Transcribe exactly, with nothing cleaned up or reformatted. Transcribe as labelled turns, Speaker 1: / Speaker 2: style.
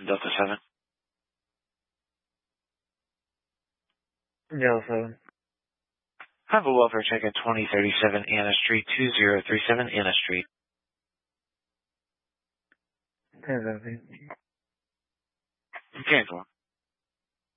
Speaker 1: Delta seven.
Speaker 2: Delta seven.
Speaker 1: Have a welfare check at twenty thirty-seven Anna Street, two zero three seven Anna Street.
Speaker 2: ten seventeen.
Speaker 1: Okay, go on.